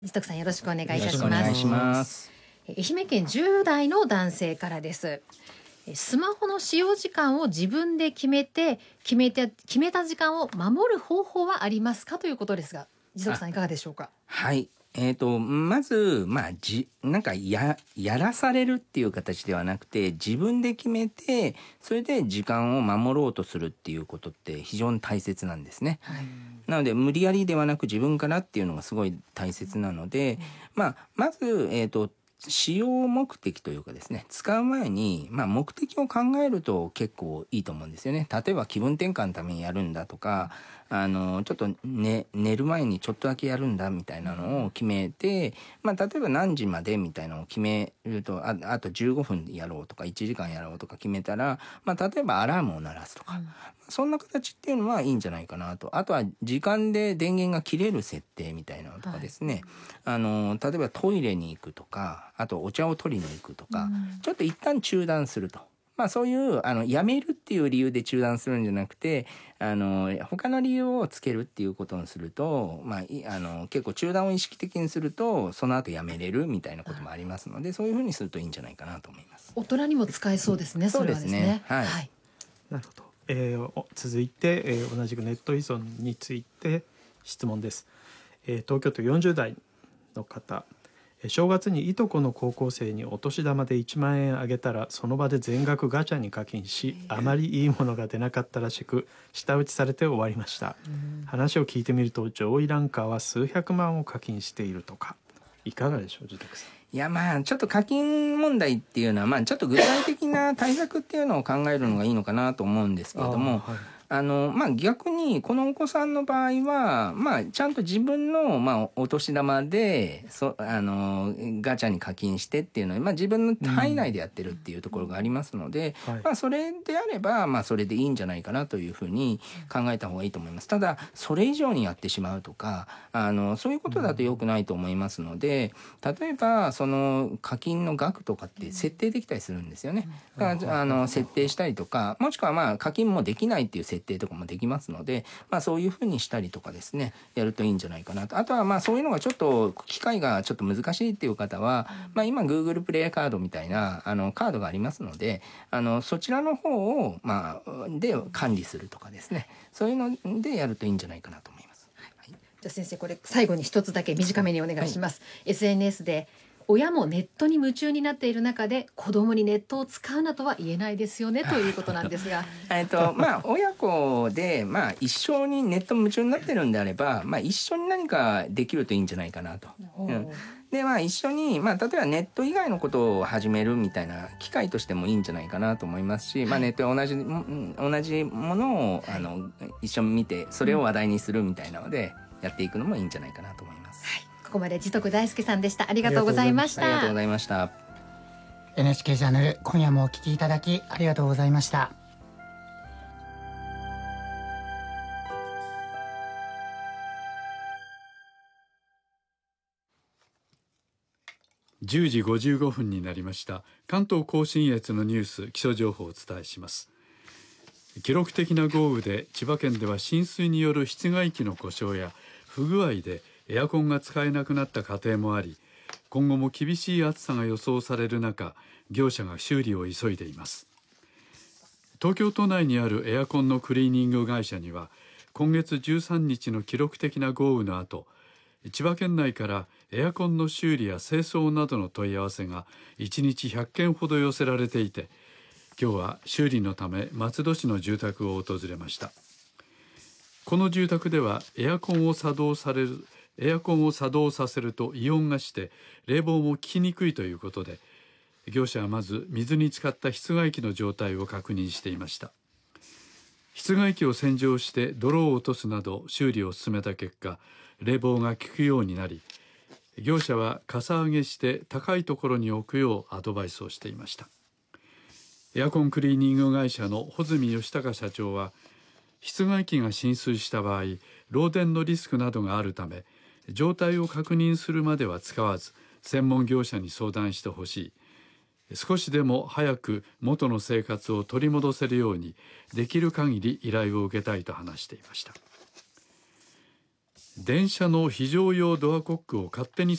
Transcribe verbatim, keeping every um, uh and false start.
水徳さん、よろしくお願いいたします。 よろしくお願いします。 愛媛県じゅう代の男性からです。スマホの使用時間を自分で決めて決めて決めた時間を守る方法はありますかということですが、水徳さんいかがでしょうか。 はい、えーと、まず、まあ、じなんかややらされるっていう形ではなくて、自分で決めてそれで時間を守ろうとするっていうことって非常に大切なんですね。はい、なので無理やりではなく自分からっていうのがすごい大切なので、まあ、まず、えーと使用目的というかですね、使う前に、まあ、目的を考えると結構いいと思うんですよね。例えば気分転換のためにやるんだとか、あのちょっと、ね、寝る前にちょっとだけやるんだみたいなのを決めて、まあ、例えば何時までみたいなのを決めると、 あ, あとじゅうごふんやろうとかいちじかんやろうとか決めたら、まあ、例えばアラームを鳴らすとか、うん、そんな形っていうのはいいんじゃないかなと。あとは時間で電源が切れる設定みたいなのとかですね、はい、あの例えばトイレに行くとか、あとお茶を取りに行くとか、うん、ちょっと一旦中断すると。まあ、そういうあのやめるっていう理由で中断するんじゃなくて、あの他の理由をつけるっていうことにすると、まあ、あの結構中断を意識的にするとその後やめれるみたいなこともありますので、そういうふうにするといいんじゃないかなと思います。 大人にも使えそうですね。 そうですね。はい。 はい、なるほど。えー、続いて、えー、同じくネット依存について質問です。えー、東京都よんじゅう代の方。正月にいとこの高校生にお年玉でいちまんえんあげたら、その場で全額ガチャに課金し、あまりいいものが出なかったらしく舌打ちされて終わりました。話を聞いてみると上位ランカーは数百万を課金しているとか。いかがでしょう、自宅さん。 いや、まあちょっと課金問題っていうのは、まあちょっと具体的な対策っていうのを考えるのがいいのかなと思うんですけれども、はい、あのまあ、逆にこのお子さんの場合は、まあ、ちゃんと自分の、まあ、お年玉でそあのガチャに課金してっていうのは、まあ、自分の範囲内でやってるっていうところがありますので、うん、まあ、それであれば、まあ、それでいいんじゃないかなというふうに考えた方がいいと思います。ただそれ以上にやってしまうとか、あのそういうことだと良くないと思いますので、例えばその課金の額とかって設定できたりするんですよね。だからあの設定したりとか、もしくはまあ課金もできないっていう設定とかもできますので、まあ、そういうふうにしたりとかですね、やるといいんじゃないかなと。あとはまあそういうのがちょっと機械がちょっと難しいっていう方は、まあ、今 Google プレイカードみたいなあのカードがありますので、あのそちらの方をまあで管理するとかですね、そういうのでやるといいんじゃないかなと思います。 はい、じゃあ先生、これ最後に一つだけ短めにお願いします。はい、エスエヌエス で親もネットに夢中になっている中で子供にネットを使うなとは言えないですよねということなんですがえっとまあ親子で、まあ、一緒にネット夢中になってるんであれば、まあ、一緒に何かできるといいんじゃないかなと。うん、でまあ、一緒に、まあ、例えばネット以外のことを始めるみたいな機会としてもいいんじゃないかなと思いますし、はい、まあ、ネットで同じ、同じものをあの一緒に見てそれを話題にするみたいなのでやっていくのもいいんじゃないかなと思います。はい、 ここまで地徳大輔さんでした。ありがとうございました。 ありがとうございました。 エヌエイチケー ジャーナル、今夜もお聞きいただきありがとうございました。 じゅうじごじゅうごふんになりました。関東甲信越のニュース、気象情報をお伝えします。記録的な豪雨で千葉県では浸水による室外機の故障や不具合でエアコンが使えなくなった家庭もあり、今後も厳しい暑さが予想される中、業者が修理を急いでいます。東京都内にあるエアコンのクリーニング会社には、今月じゅうさんにちの記録的な豪雨の後、千葉県内からエアコンの修理や清掃などの問い合わせがいちにちひゃっけんほど寄せられていて、今日は修理のため松戸市の住宅を訪れました。この住宅ではエアコンを作動されるエアコンを作動させると異音がして冷房も効きにくいということで、業者はまず水に浸かった室外機の状態を確認していました。室外機を洗浄して泥を落とすなど修理を進めた結果、冷房が効くようになり、業者はかさ上げして高いところに置くようアドバイスをしていました。エアコンクリーニング会社の穂積義隆社長は、室外機が浸水した場合、漏電のリスクなどがあるため、状態を確認するまでは使わず、専門業者に相談してほしい。少しでも早く元の生活を取り戻せるように、できる限り依頼を受けたいと話していました。電車の非常用ドアコックを勝手に